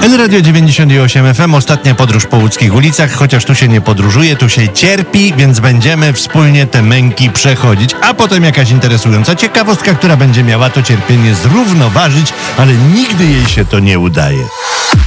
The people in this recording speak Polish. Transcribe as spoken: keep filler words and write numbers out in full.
Radio dziewięćdziesiąt osiem F M, ostatnia podróż po łódzkich ulicach, chociaż tu się nie podróżuje, tu się cierpi, więc będziemy wspólnie te męki przechodzić, a potem jakaś interesująca ciekawostka, która będzie miała to cierpienie zrównoważyć, ale nigdy jej się to nie udaje.